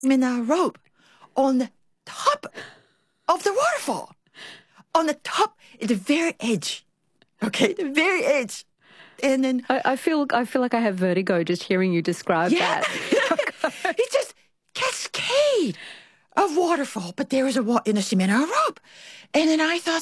seminar rope on the top of the waterfall. On the top, at the very edge. Okay, the very edge. And then I feel like I have vertigo just hearing you describe that. It's just cascade of waterfall, but there was in a seminar rope. And then I thought,